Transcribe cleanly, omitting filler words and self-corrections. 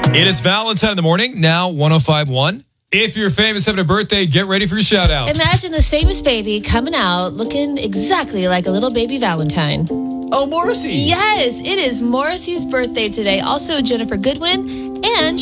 It is Valentine in the morning, now 105.1. If you're famous having a birthday, get ready for your shout out. Imagine this famous baby coming out looking exactly like a little baby Valentine. Oh, Morrissey. Yes, it is Morrissey's birthday today. Also, Jennifer Goodwin and